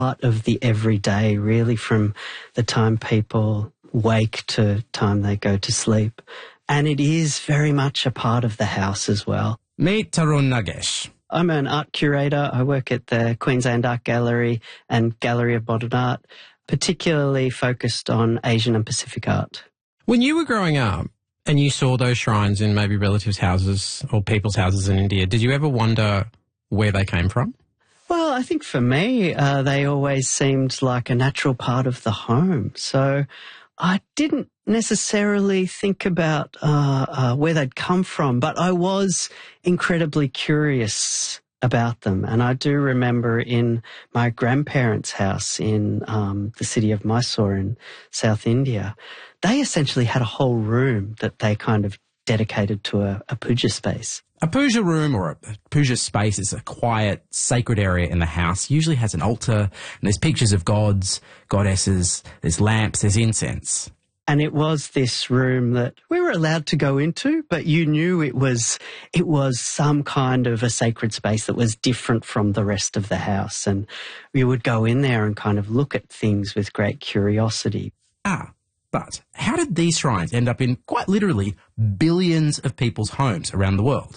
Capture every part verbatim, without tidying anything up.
part of the everyday, really, from the time people wake to time they go to sleep. And it is very much a part of the house as well. Meet Tarun Nagesh. I'm an art curator. I work at the Queensland Art Gallery and Gallery of Modern Art, particularly focused on Asian and Pacific art. When you were growing up and you saw those shrines in maybe relatives' houses or people's houses in India, did you ever wonder where they came from? Well, I think for me, uh, they always seemed like a natural part of the home. So I didn't necessarily think about uh, uh, where they'd come from, but I was incredibly curious about them. And I do remember in my grandparents' house in um, the city of Mysore in South India, they essentially had a whole room that they kind of dedicated to a, a puja space. A puja room or a puja space is a quiet, sacred area in the house. Usually has an altar, and there's pictures of gods, goddesses, there's lamps, there's incense. And it was this room that we were allowed to go into, but you knew it was it was some kind of a sacred space that was different from the rest of the house. And we would go in there and kind of look at things with great curiosity. Ah, but how did these shrines end up in, quite literally, billions of people's homes around the world?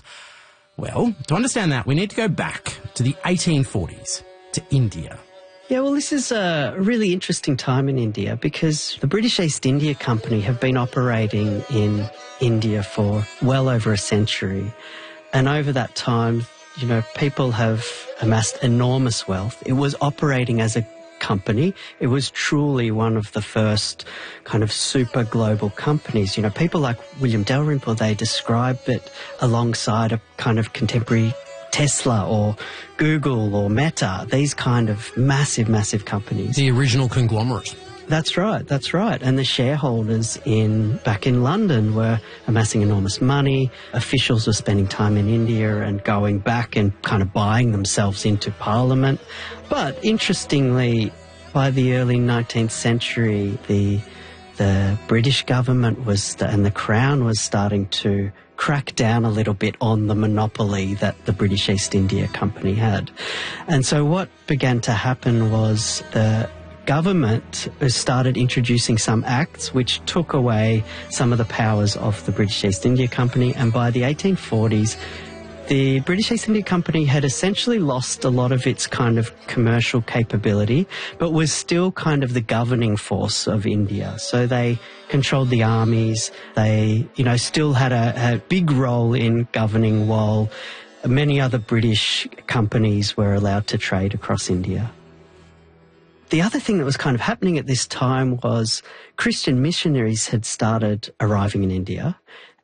Well, to understand that, we need to go back to the eighteen forties, to India. Yeah, well, this is a really interesting time in India because the British East India Company have been operating in India for well over a century. And over that time, you know, people have amassed enormous wealth. It was operating as a company. It was truly one of the first kind of super global companies. You know, people like William Dalrymple, they describe it alongside a kind of contemporary Tesla or Google or Meta, these kind of massive, massive companies. The original conglomerate. That's right, that's right. And the shareholders in back in London were amassing enormous money. Officials were spending time in India and going back and kind of buying themselves into Parliament. But interestingly, by the early nineteenth century, the the British government was and the Crown was starting to crack down a little bit on the monopoly that the British East India Company had. And so what began to happen was the government started introducing some acts which took away some of the powers of the British East India Company, and by the eighteen forties, the British East India Company had essentially lost a lot of its kind of commercial capability, but was still kind of the governing force of India. So they controlled the armies. They, you know, still had a, a big role in governing while many other British companies were allowed to trade across India. The other thing that was kind of happening at this time was Christian missionaries had started arriving in India,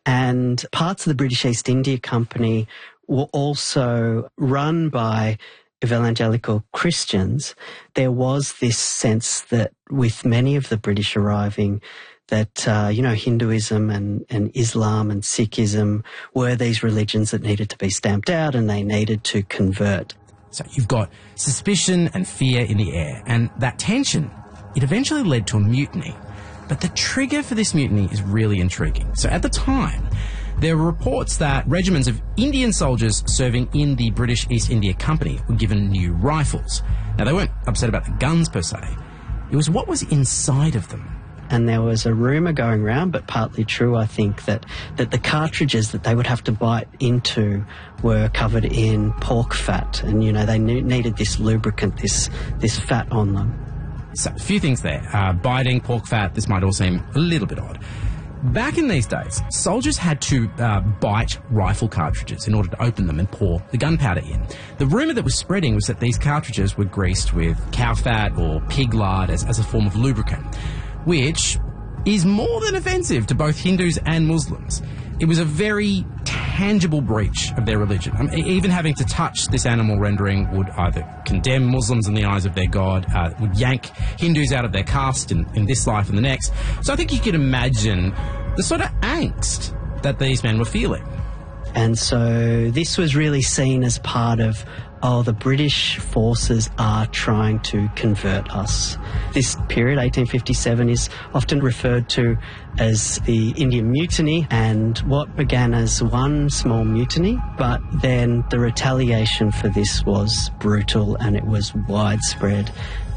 and parts of the British East India Company were also run by evangelical Christians. There was this sense that with many of the British arriving, that, uh, you know, Hinduism and, and Islam and Sikhism were these religions that needed to be stamped out and they needed to convert. So you've got suspicion and fear in the air, and that tension, it eventually led to a mutiny. But the trigger for this mutiny is really intriguing. So at the time, there were reports that regiments of Indian soldiers serving in the British East India Company were given new rifles. Now, they weren't upset about the guns per se. It was what was inside of them. And there was a rumour going around, but partly true, I think, that, that the cartridges that they would have to bite into were covered in pork fat. And, you know, they ne- needed this lubricant, this, this fat on them. So, a few things there. Uh, biting, pork fat, this might all seem a little bit odd. Back in these days, soldiers had to uh, bite rifle cartridges in order to open them and pour the gunpowder in. The rumour that was spreading was that these cartridges were greased with cow fat or pig lard as, as a form of lubricant, which is more than offensive to both Hindus and Muslims. It was a very tangible breach of their religion. I mean, even having to touch this animal rendering would either condemn Muslims in the eyes of their God, uh, would yank Hindus out of their caste in, in this life and the next. So I think you could imagine the sort of angst that these men were feeling. And so this was really seen as part of, oh, the British forces are trying to convert us. This period, eighteen fifty-seven, is often referred to as the Indian Mutiny, and what began as one small mutiny, but then the retaliation for this was brutal and it was widespread.